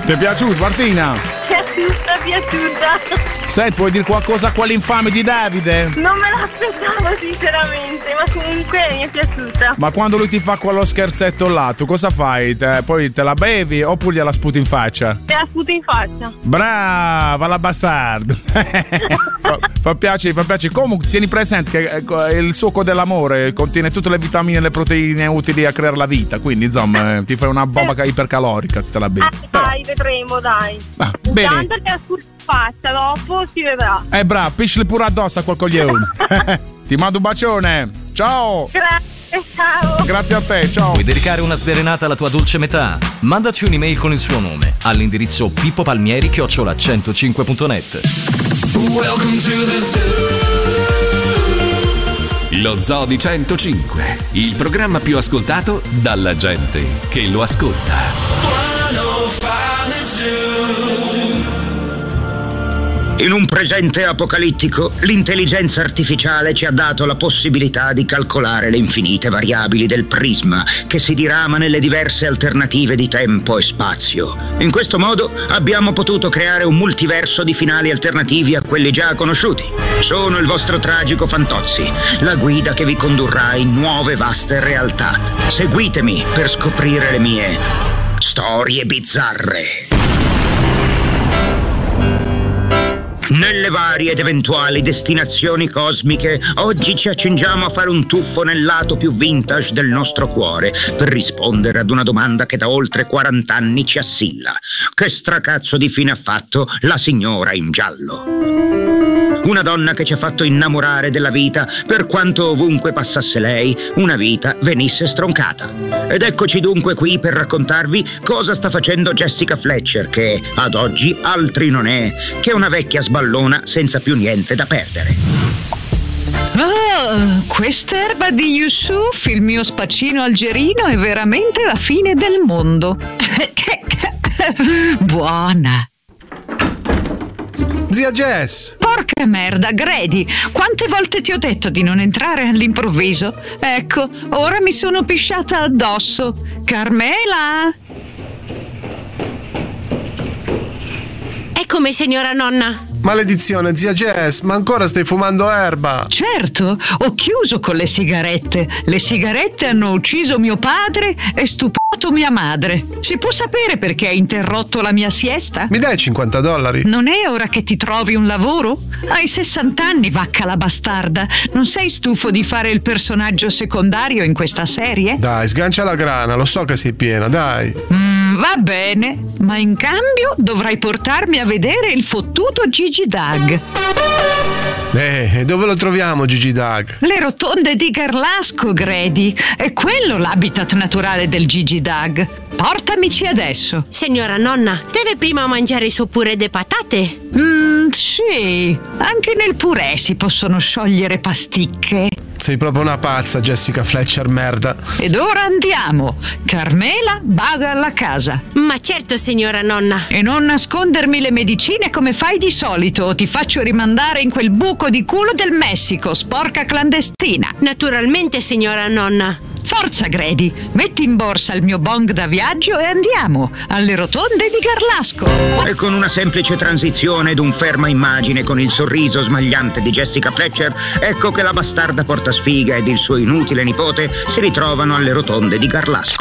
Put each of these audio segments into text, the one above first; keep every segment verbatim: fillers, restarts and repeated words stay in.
Ti è piaciuto, Martina? Piaciuta, piaciuta. Senti, puoi dire qualcosa a quell'infame di Davide? Non me l'aspettavo sinceramente, ma comunque mi è piaciuta. Ma quando lui ti fa quello scherzetto là, tu cosa fai? Te, poi te la bevi oppure gliela sputi in faccia? Te la sputo in faccia. Brava, la bastardo. fa, fa piacere, fa piacere. Comunque tieni presente che il succo dell'amore contiene tutte le vitamine e le proteine utili a creare la vita, quindi insomma ti fai una bomba ipercalorica se te la bevi. Eh, dai, vedremo, dai. Ah, bene. Tanto te la sputo in faccia, dopo si vedrà. Eh bravo, piscili pure addosso a quel coglione. Ti mando un bacione. Ciao. Grazie, ciao. Grazie a te, ciao. Vuoi dedicare una sdrenata alla tua dolce metà? Mandaci un'email con il suo nome all'indirizzo pippopalmieri chiocciola centocinque punto net. Welcome to the zoo. Lo Zoo di centocinque, il programma più ascoltato dalla gente che lo ascolta. In un presente apocalittico, l'intelligenza artificiale ci ha dato la possibilità di calcolare le infinite variabili del prisma che si dirama nelle diverse alternative di tempo e spazio. In questo modo abbiamo potuto creare un multiverso di finali alternativi a quelli già conosciuti. Sono il vostro tragico Fantozzi, la guida che vi condurrà in nuove vaste realtà. Seguitemi per scoprire le mie storie bizzarre. Nelle varie ed eventuali destinazioni cosmiche, oggi ci accingiamo a fare un tuffo nel lato più vintage del nostro cuore per rispondere ad una domanda che da oltre quaranta anni ci assilla. Che stracazzo di fine ha fatto la signora in giallo? Una donna che ci ha fatto innamorare della vita, per quanto ovunque passasse lei, una vita venisse stroncata. Ed eccoci dunque qui per raccontarvi cosa sta facendo Jessica Fletcher, che ad oggi altri non è che una vecchia sballona senza più niente da perdere. Oh, quest'erba di Yusuf, il mio spaccino algerino, è veramente la fine del mondo. Buona. Zia Jess! Porca merda, Grady, quante volte ti ho detto di non entrare all'improvviso? Ecco, ora mi sono pisciata addosso. Carmela? Eccomi, signora nonna. Maledizione, zia Jess, ma ancora stai fumando erba? Certo, ho chiuso con le sigarette. Le sigarette hanno ucciso mio padre e stuprato mia madre. Si può sapere perché hai interrotto la mia siesta? Mi dai cinquanta dollari? Non è ora che ti trovi un lavoro? Hai sessanta anni, vacca la bastarda. Non sei stufo di fare il personaggio secondario in questa serie? Dai, sgancia la grana, lo so che sei piena, dai. Mm, va bene, ma in cambio dovrai portarmi a vedere il fottuto Gigi Doug. Eh, dove lo troviamo Gigi Doug? Le rotonde di Garlasco, Grady. È quello l'habitat naturale del Gigi Doug. Portamici adesso. Signora nonna, deve prima mangiare il suo purè de patate? Mmm, sì. Anche nel purè si possono sciogliere pasticche. Sei proprio una pazza, Jessica Fletcher, merda. Ed ora andiamo. Carmela, vaga alla casa. Ma certo, signora nonna. E non nascondermi le medicine come fai di solito, o ti faccio rimandare in quel buco di culo del Messico, sporca clandestina. Naturalmente, signora nonna. Forza, Grady, metti in borsa il mio bong da viaggio e andiamo alle rotonde di Garlasco. E con una semplice transizione ed un ferma immagine con il sorriso smagliante di Jessica Fletcher, ecco che la bastarda portasfiga ed il suo inutile nipote si ritrovano alle rotonde di Garlasco.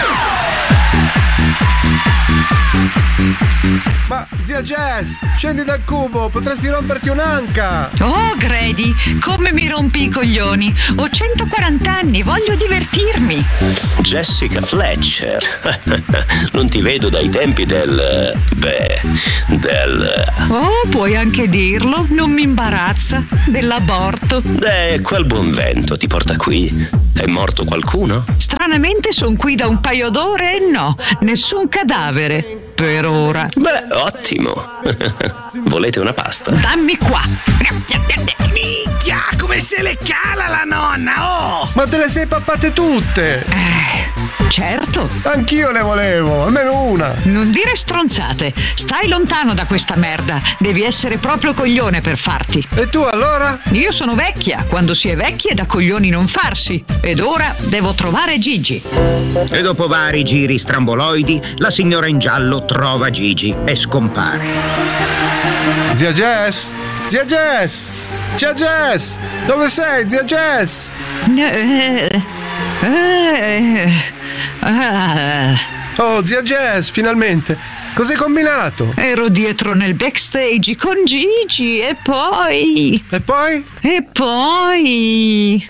Ma zia Jess, scendi dal cubo, potresti romperti un'anca. Oh Grady, come mi rompi i coglioni. Ho centoquaranta anni, voglio divertirmi. Jessica Fletcher. Non ti vedo dai tempi del... beh, del... Oh, puoi anche dirlo, non mi imbarazza. Dell'aborto. Beh, quel buon vento ti porta qui. È morto qualcuno? Stranamente sono qui da un paio d'ore e no, nessun cadavere. Per ora. Beh, ottimo. Volete una pasta? Dammi qua. Minchia, come se le cala la nonna, oh! Ma te le sei pappate tutte! Eh, certo. Anch'io ne volevo, almeno una. Non dire stronzate. Stai lontano da questa merda. Devi essere proprio coglione per farti. E tu allora? Io sono vecchia. Quando si è vecchi è da coglioni non farsi. Ed ora devo trovare Gigi. E dopo vari giri stramboloidi, la signora in giallo trova Gigi e scompare. Zia Jess? Zia Jess? Zia Jess? Dove sei, zia Jess? Eh, eh, eh. Oh, zia Jess, finalmente. Cos'hai combinato? Ero dietro nel backstage con Gigi e poi... E poi? E poi...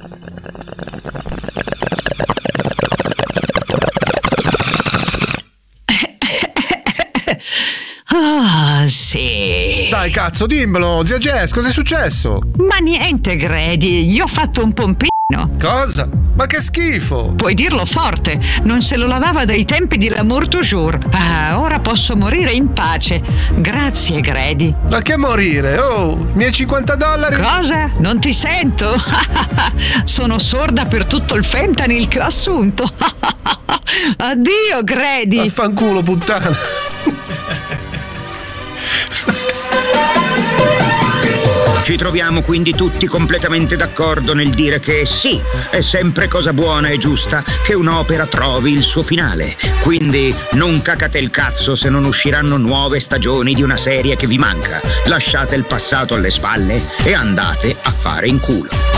Ah, sì. Dai, cazzo, dimmelo, zia Jess, cos'è successo? Ma niente, Grady, gli ho fatto un pompino. Cosa? Ma che schifo! Puoi dirlo forte, non se lo lavava dai tempi di l'amour toujours. Ah, ora posso morire in pace. Grazie, Grady. Ma che morire? Oh, miei cinquanta dollari? Cosa? Non ti sento? Sono sorda per tutto il fentanyl che ho assunto. Addio, Grady. Affanculo, puttana. Ci troviamo quindi tutti completamente d'accordo nel dire che sì, è sempre cosa buona e giusta che un'opera trovi il suo finale. Quindi non cacate il cazzo se non usciranno nuove stagioni di una serie che vi manca. Lasciate il passato alle spalle e andate a fare in culo.